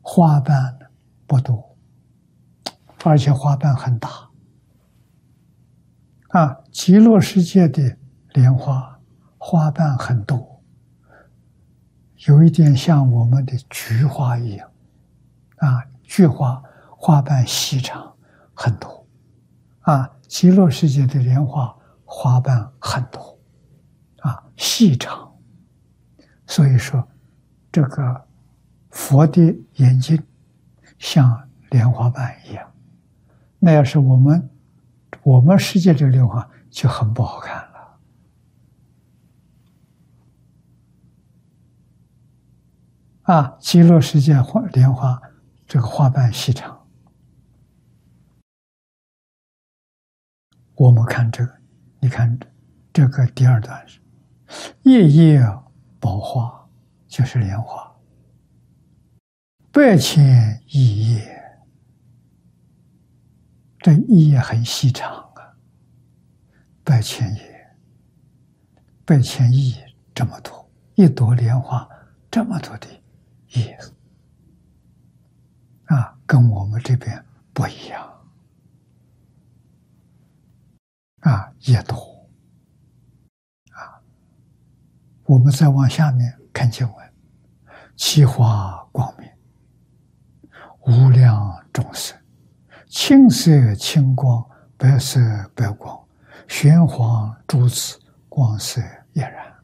花瓣不多，而且花瓣很大。极乐世界的莲花花瓣很多，有一点像我们的菊花一样。菊花花瓣细长很多，极乐世界的莲花花瓣很多，细长。所以说，这个佛的眼睛像莲花瓣一样。那要是我们世界这个莲花就很不好看了。极乐世界莲花这个花瓣细长。我们看这个，你看这个第二段是夜夜宝花，就是莲花8,000亿叶，这一叶很细长，8,000叶，8,000亿这么多，一朵莲花这么多的叶子，跟我们这边不一样。叶多。我们再往下面看经文，其花光明，无量众生，青色青光，白色白光，玄黄诸子，光色俨然。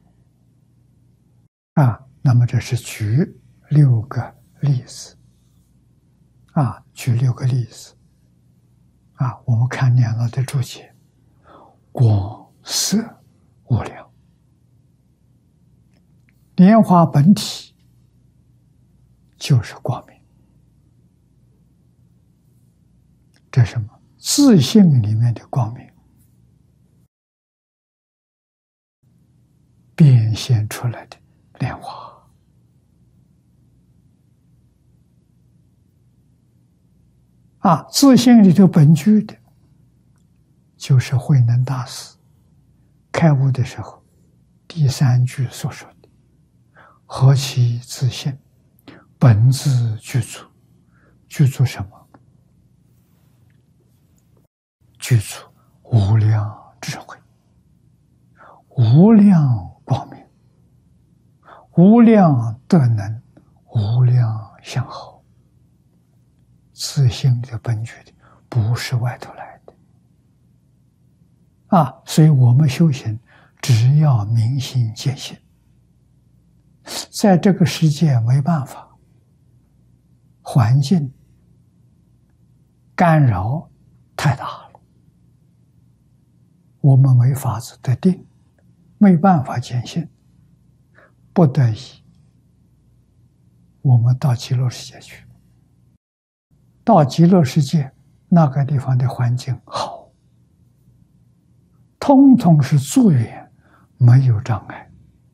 那么这是举6个例子。举6个例子。我们看念老的注解，光色无量。莲花本体就是光明，这是什么？自性里面的光明变现出来的莲花。自性里头本具的，就是慧能大师开悟的时候第3句所说的，何其自性，本自具足。具足什么？具足无量智慧，无量光明，无量德能，无量相好。自性的本具的，不是外头来的。所以我们修行只要明心见性，在这个世界没办法，环境干扰太大了，我们没法子得定，没办法见性，不得已我们到极乐世界去。到极乐世界那个地方的环境好，通通是助缘，没有障碍。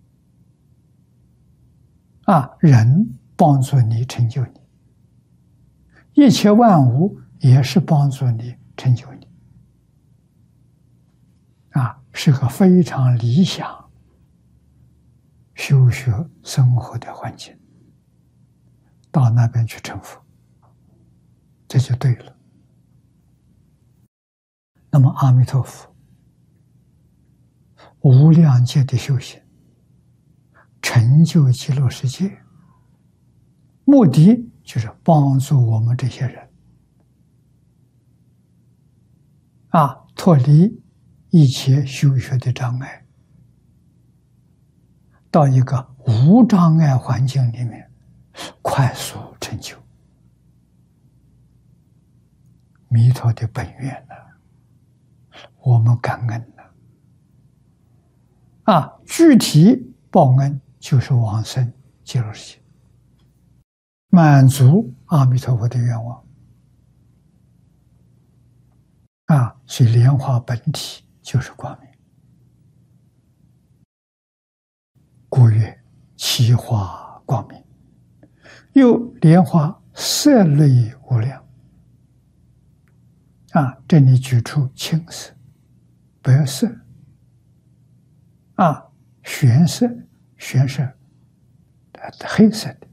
人帮助你成就你，一切万物也是帮助你成就你。是个非常理想修学生活的环境，到那边去成佛，这就对了。那么阿弥陀佛无量劫的修行，成就极乐世界，目的就是帮助我们这些人脱离一切修学的障碍，到一个无障碍环境里面快速成就弥陀的本愿我们感恩具体报恩就是往生极乐世界，满足阿弥陀佛的愿望所以莲花本体就是光明。故曰其花光明，又莲花色类无量这里举出青色、白色玄色、黑色的